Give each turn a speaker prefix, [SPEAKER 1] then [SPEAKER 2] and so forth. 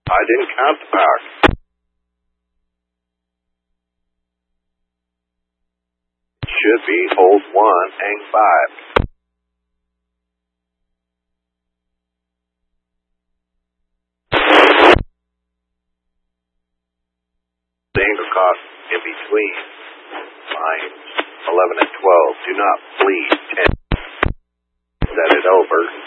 [SPEAKER 1] I didn't count the power. Should be hold 1, hang 5. The angle cost in between lines 11 and 12. Do not bleed 10. Set it over.